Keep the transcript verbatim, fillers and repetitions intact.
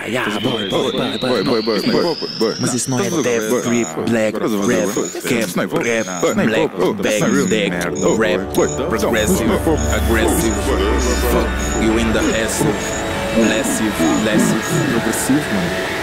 yeah, boy, boy, boy, boy, boy, boy, boy, boy. Mas isso não é death, grip, black, rap, cap, rap, black, bag, deck, rap, progressive, aggressive, fuck you in the ass, massive, massive, progressivo, mano.